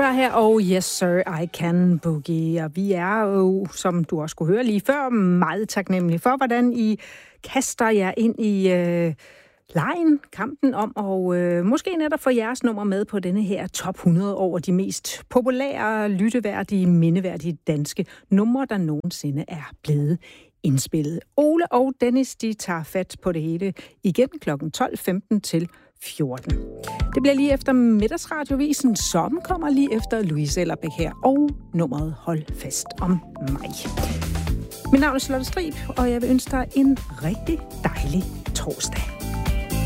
Rihanna her, og Yes Sir, I Can Boogie. Og vi er jo, som du også kunne høre lige før, meget taknemmelige for, hvordan I kaster jer ind i lejen, kampen om, og måske netop få jeres nummer med på denne her top 100 over de mest populære, lytteværdige, mindeværdige danske numre, der nogensinde er blevet indspillet. Ole og Dennis, de tager fat på det hele igen kl. 12.15 til 14. Det bliver lige efter middagsradiovisen, som kommer lige efter Louise Ellerbæk her, og nummeret Hold fast om mig. Mit navn er Charlotte Strib, og jeg vil ønske dig en rigtig dejlig torsdag.